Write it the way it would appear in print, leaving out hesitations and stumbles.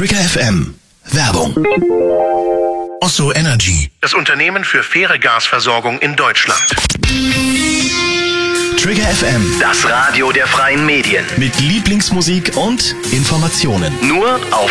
Trigger FM. Werbung. Osso Energy. Das Unternehmen für faire Gasversorgung in Deutschland. Trigger FM. Das Radio der freien Medien. Mit Lieblingsmusik und Informationen. Nur auf